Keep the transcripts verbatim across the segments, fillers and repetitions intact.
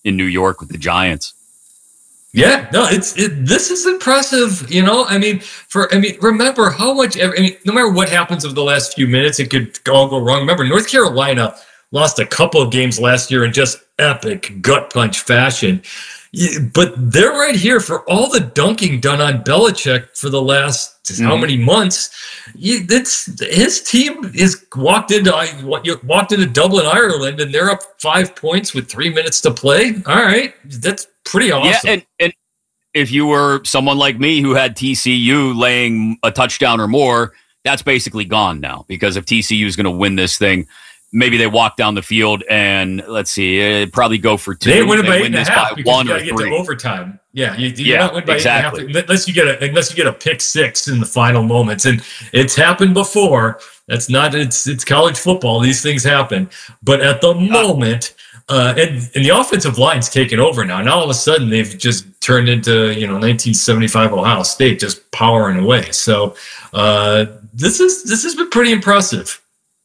in New York with the Giants. Yeah, no, it's it, this is impressive. You know, I mean, for I mean, remember how much. I mean, no matter what happens over the last few minutes, it could all go wrong. Remember, North Carolina lost a couple of games last year in just epic gut punch fashion. Yeah, but they're right here for all the dunking done on Belichick for the last mm-hmm. how many months. It's his team is walked into walked into Dublin, Ireland, and they're up five points with three minutes to play. All right, that's pretty awesome. Yeah, and, and if you were someone like me who had T C U laying a touchdown or more, that's basically gone now, because if T C U is going to win this thing, maybe they walk down the field and let's see, it'd probably go for two. They win it by eight and a half because one you got or to get three. to overtime. Yeah, you, you yeah, not win by exactly. eight and a half unless you get a unless you get a pick six in the final moments, and it's happened before. That's not it's it's college football. These things happen, but at the moment. Uh, and, and the offensive line's taken over now. Now all of a sudden they've just turned into, you know, nineteen seventy-five Ohio State, just powering away. So uh, this is this has been pretty impressive.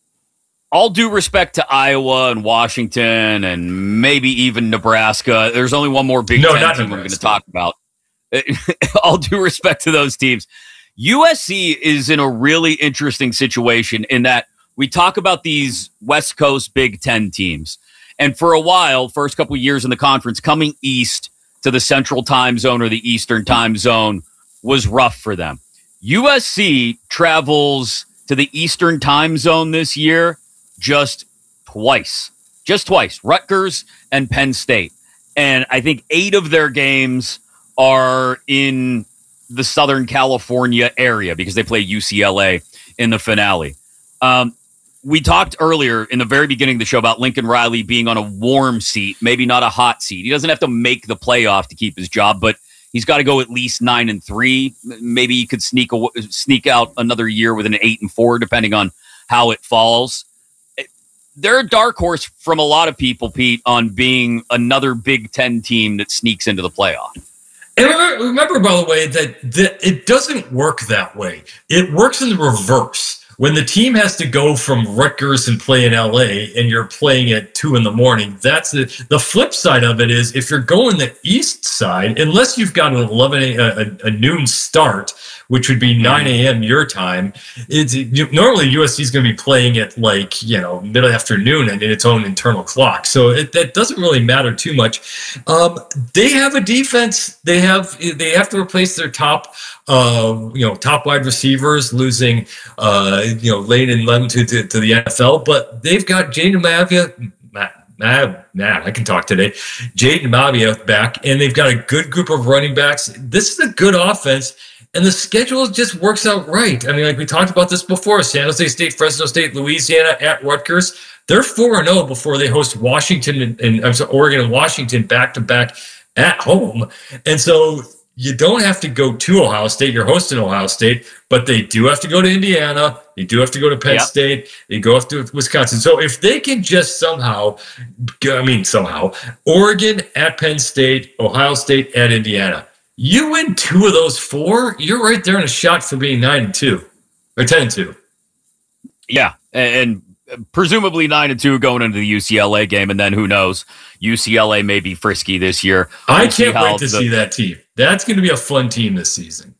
All due respect to Iowa and Washington and maybe even Nebraska. There's only one more Big no, Ten not team Nebraska. we're going to talk about. All due respect to those teams. U S C is in a really interesting situation in that we talk about these West Coast Big Ten teams. And for a while, first couple of years in the conference, coming east to the Central Time Zone or the Eastern Time Zone was rough for them. U S C travels to the Eastern Time Zone this year just twice. Just twice. Rutgers and Penn State. And I think eight of their games are in the Southern California area because they play U C L A in the finale. Um, We talked earlier in the very beginning of the show about Lincoln Riley being on a warm seat, maybe not a hot seat. He doesn't have to make the playoff to keep his job, but he's got to go at least nine and three. Maybe he could sneak a, sneak out another year with an eight and four, depending on how it falls. They're a dark horse from a lot of people, Pete, on being another Big Ten team that sneaks into the playoff. And remember, remember, by the way, that, that it doesn't work that way. It works in the reverse. When the team has to go from Rutgers and play in L A and you're playing at two in the morning, that's the, the flip side of it is if you're going the east side, unless you've got an eleven a, a, a noon start, which would be nine a.m. your time, it's you, normally U S C is going to be playing at like, you know, middle afternoon and in its own internal clock. So it, that doesn't really matter too much. Um, they have a defense. They have they have to replace their top Uh, you know, top wide receivers, losing, uh, you know, Lane and Lem to, to, to the N F L, but they've got Jaden Mavia, Matt, Matt, I can talk today, Jaden Mavia back, and they've got a good group of running backs. This is a good offense, and the schedule just works out right. I mean, like we talked about this before, San Jose State, Fresno State, Louisiana at Rutgers. They're four and oh before they host Washington and, and I'm sorry, Oregon and Washington back-to-back at home. And so you don't have to go to Ohio State. You're hosting Ohio State, but they do have to go to Indiana. They do have to go to Penn yep. State. They go up to Wisconsin. So if they can just somehow, I mean somehow, Oregon at Penn State, Ohio State at Indiana, you win two of those four, you're right there in a shot for being nine and two or ten and two. Yeah, and presumably nine and two going into the U C L A game, and then who knows? U C L A may be frisky this year. We'll I can't wait to the, see that team. That's going to be a fun team this season.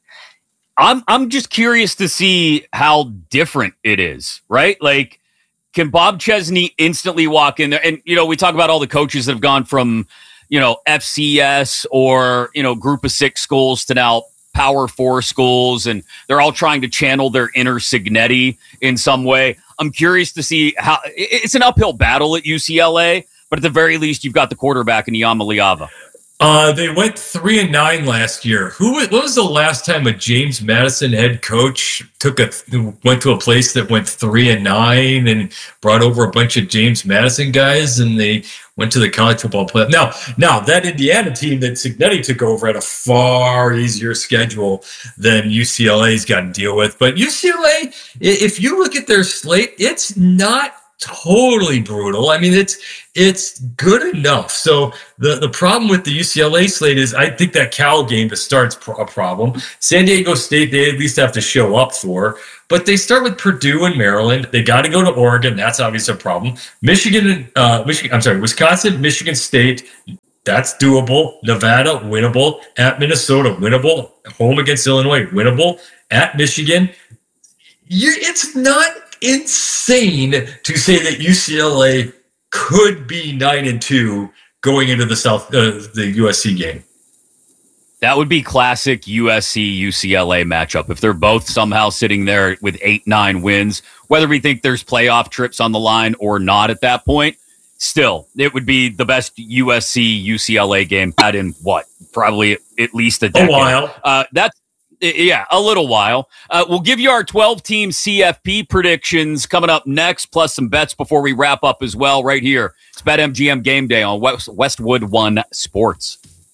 I'm I'm just curious to see how different it is, right? Like, can Bob Chesney instantly walk in there? And, you know, we talk about all the coaches that have gone from, you know, F C S or, you know, group of six schools to now Power Four schools, and they're all trying to channel their inner Signetti in some way. I'm curious to see how it's an uphill battle at U C L A, but at the very least, you've got the quarterback in Iamaleava. Uh, they went three and nine last year. Who? When was the last time a James Madison head coach took a went to a place that went three and nine and brought over a bunch of James Madison guys, and they went to the college football playoff? Now, now that Indiana team that Signetti took over had a far easier schedule than U C L A's got to deal with. But U C L A, if you look at their slate, it's not totally brutal. I mean, it's it's good enough. So the, the problem with the U C L A slate is I think that Cal game to start's a problem. San Diego State, they at least have to show up for. But they start with Purdue and Maryland. They got to go to Oregon. That's obviously a problem. Michigan, uh, Michigan. I'm sorry, Wisconsin, Michigan State. That's doable. Nevada, winnable. At Minnesota, winnable. Home against Illinois, winnable. At Michigan, you, it's not insane to say that U C L A could be nine and two going into the South, uh, the U S C game. That would be classic U S C U C L A matchup. If they're both somehow sitting there with eight, nine wins, whether we think there's playoff trips on the line or not at that point, still, it would be the best U S C U C L A game had in what? Probably at least a decade. A while. Uh, that's, yeah, a little while. Uh, we'll give you our twelve-team C F P predictions coming up next, plus some bets before we wrap up as well right here. It's BetMGM Game Day on West, Westwood One Sports.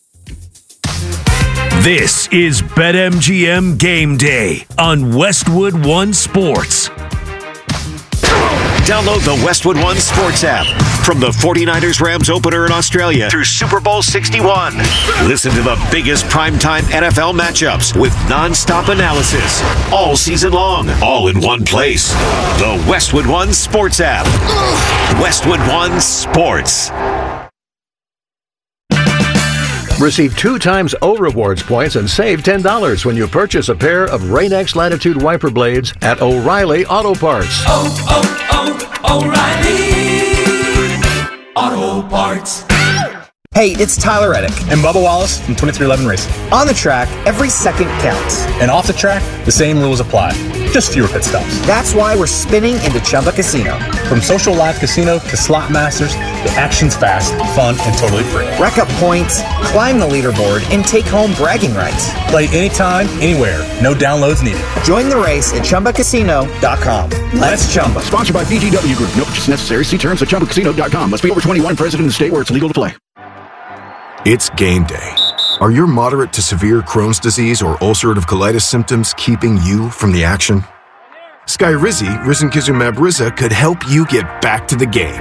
This is BetMGM Game Day on Westwood One Sports. Download the Westwood One Sports app from the 49ers Rams opener in Australia through Super Bowl sixty-one. Listen to the biggest primetime N F L matchups with nonstop analysis all season long, all in one place. The Westwood One Sports app. Westwood One Sports. Receive two times O Rewards points and save ten dollars when you purchase a pair of Rain-X Latitude wiper blades at O'Reilly Auto Parts. Oh, oh, oh, O'Reilly Auto Parts. Hey, it's Tyler Reddick and Bubba Wallace from twenty-three eleven Racing. On the track, every second counts. And off the track, the same rules apply. Just fewer pit stops. That's why we're spinning into Chumba Casino. From social live casino to slot masters, the action's fast, fun, and totally free. Rack up points, climb the leaderboard, and take home bragging rights. Play anytime, anywhere. No downloads needed. Join the race at Chumba Casino dot com. Let's Chumba. Sponsored by B G W Group. No purchase necessary. See terms at Chumba Casino dot com. Must be over twenty-one, present in the state where it's legal to play. It's game day. Are your moderate to severe Crohn's disease or ulcerative colitis symptoms keeping you from the action? Skyrizi, risankizumab Riza, could help you get back to the game.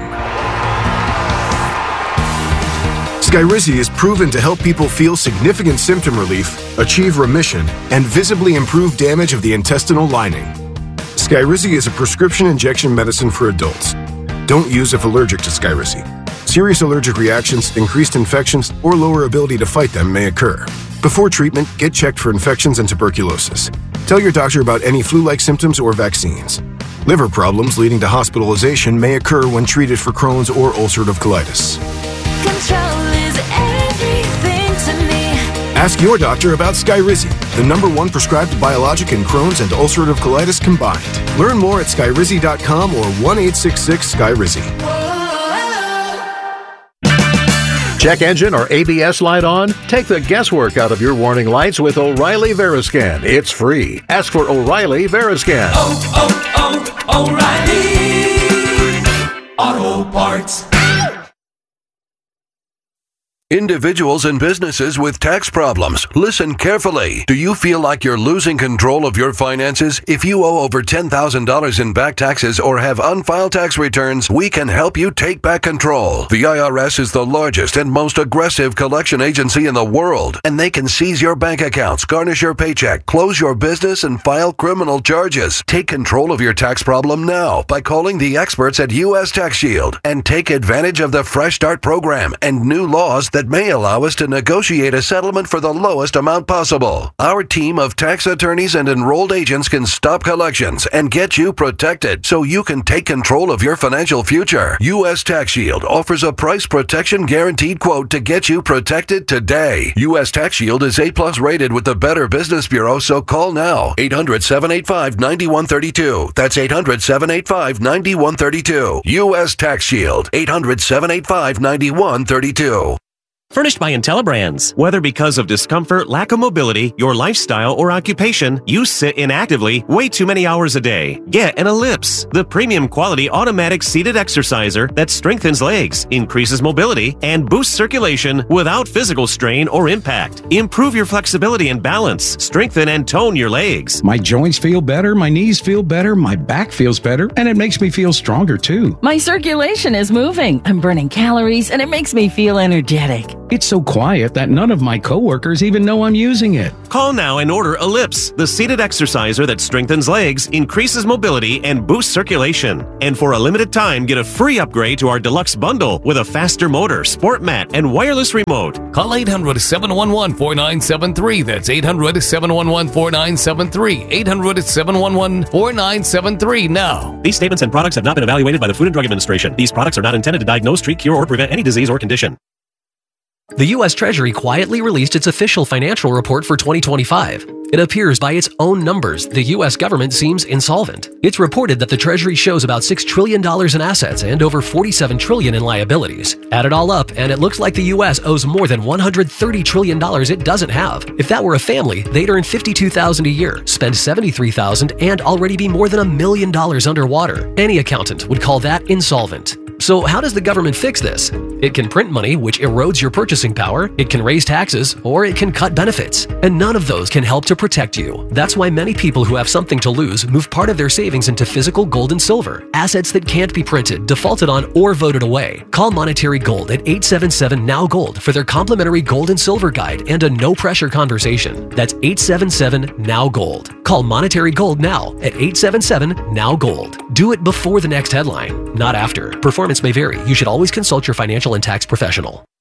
Skyrizi is proven to help people feel significant symptom relief, achieve remission, and visibly improve damage of the intestinal lining. Skyrizi is a prescription injection medicine for adults. Don't use if allergic to Skyrizi. Serious allergic reactions, increased infections, or lower ability to fight them may occur. Before treatment, get checked for infections and tuberculosis. Tell your doctor about any flu-like symptoms or vaccines. Liver problems leading to hospitalization may occur when treated for Crohn's or ulcerative colitis. Control is everything to me. Ask your doctor about Skyrizi, the number one prescribed biologic in Crohn's and ulcerative colitis combined. Learn more at Skyrizi dot com or one eight six six Skyrizi. Check engine or A B S light on? Take the guesswork out of your warning lights with O'Reilly Veriscan. It's free. Ask for O'Reilly Veriscan. Oh, oh, oh, O'Reilly Auto Parts. Individuals and businesses with tax problems, listen carefully. Do you feel like you're losing control of your finances? If you owe over ten thousand dollars in back taxes or have unfiled tax returns, we can help you take back control. The I R S is the largest and most aggressive collection agency in the world, and they can seize your bank accounts, garnish your paycheck, close your business, and file criminal charges. Take control of your tax problem now by calling the experts at U S Tax Shield and take advantage of the Fresh Start program and new laws that may allow us to negotiate a settlement for the lowest amount possible. Our team of tax attorneys and enrolled agents can stop collections and get you protected so you can take control of your financial future. U S Tax Shield offers a price protection guaranteed quote to get you protected today. U S Tax Shield is A plus rated with the Better Business Bureau, so call now. eight hundred, seven eight five, nine one three two. That's eight hundred, seven eight five, nine one three two. U S Tax Shield. eight hundred, seven eight five, nine one three two. Furnished by IntelliBrands. Whether because of discomfort, lack of mobility, your lifestyle, or occupation, you sit inactively way too many hours a day. Get an Ellipse, the premium quality automatic seated exerciser that strengthens legs, increases mobility, and boosts circulation without physical strain or impact. Improve your flexibility and balance. Strengthen and tone your legs. My joints feel better, my knees feel better, my back feels better, and it makes me feel stronger too. My circulation is moving. I'm burning calories, and it makes me feel energetic. It's so quiet that none of my coworkers even know I'm using it. Call now and order Ellipse, the seated exerciser that strengthens legs, increases mobility, and boosts circulation. And for a limited time, get a free upgrade to our deluxe bundle with a faster motor, sport mat, and wireless remote. Call eight hundred, seven one one, four nine seven three. That's eight hundred, seven one one, four nine seven three. eight hundred, seven one one, four nine seven three now. These statements and products have not been evaluated by the Food and Drug Administration. These products are not intended to diagnose, treat, cure, or prevent any disease or condition. The U S Treasury quietly released its official financial report for twenty twenty-five. It appears by its own numbers, the U S government seems insolvent. It's reported that the Treasury shows about six trillion dollars in assets and over forty-seven trillion dollars in liabilities. Add it all up, and it looks like the U S owes more than one hundred thirty trillion dollars it doesn't have. If that were a family, they'd earn fifty-two thousand dollars a year, spend seventy-three thousand dollars, and already be more than a million dollars underwater. Any accountant would call that insolvent. So how does the government fix this? It can print money, which erodes your purchasing power, it can raise taxes, or it can cut benefits. And none of those can help to protect you. That's why many people who have something to lose move part of their savings into physical gold and silver, assets that can't be printed, defaulted on, or voted away. Call Monetary Gold at eight seven seven, N O W Gold for their complimentary gold and silver guide and a no-pressure conversation. That's eight seven seven, N O W Gold. Call Monetary Gold now at eight seven seven, N O W Gold. Do it before the next headline, not after. Performance may vary. You should always consult your financial and tax professional.